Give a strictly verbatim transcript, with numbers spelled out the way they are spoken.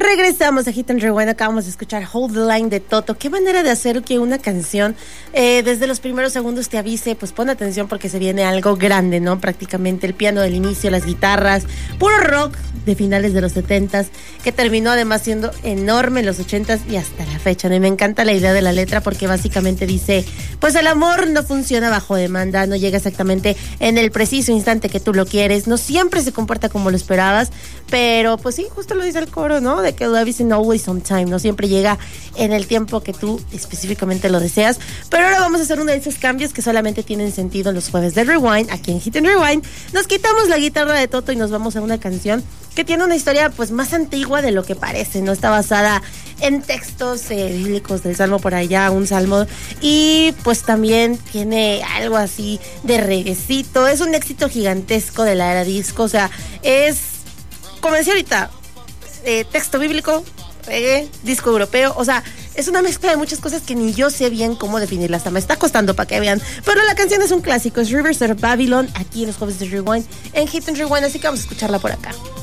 Regresamos a Hit and Rewind. Acabamos de escuchar Hold the Line de Toto. Qué manera de hacer que una canción eh, desde los primeros segundos te avise, pues pon atención porque se viene algo grande, ¿no? Prácticamente el piano del inicio, las guitarras, puro rock de finales de los setentas, que terminó además siendo enorme en los ochentas y hasta la fecha, ¿no? Y me encanta la idea de la letra porque básicamente dice, pues el amor no funciona bajo demanda, no llega exactamente en el preciso instante que tú lo quieres, no siempre se comporta como lo esperabas, pero pues sí, justo lo dice el coro, ¿no? De que love isn't always on time, no siempre llega en el tiempo que tú específicamente lo deseas. Pero ahora vamos a hacer uno de esos cambios que solamente tienen sentido en los jueves de Rewind, aquí en Hit and Rewind. Nos quitamos la guitarra de Toto y nos vamos a una canción que tiene una historia pues más antigua de lo que parece, ¿no? Está basada en textos eh, bíblicos del Salmo por allá, un salmo, y pues también tiene algo así de reguecito. Es un éxito gigantesco de la era disco, o sea, es, como decía ahorita, eh, texto bíblico, reggae, disco europeo, o sea, es una mezcla de muchas cosas que ni yo sé bien cómo definirla, hasta me está costando para que vean, pero la canción es un clásico, es Rivers of Babylon, aquí en los jueves de Rewind, en Hit and Rewind, así que vamos a escucharla por acá.